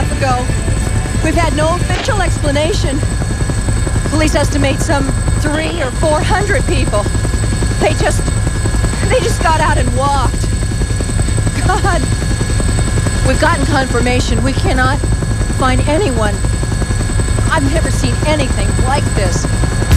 half ago. We've had no official explanation. Police estimate some 300 or 400 people. They just got out and walked. God. We've gotten confirmation. We cannot find anyone. I've never seen anything like this.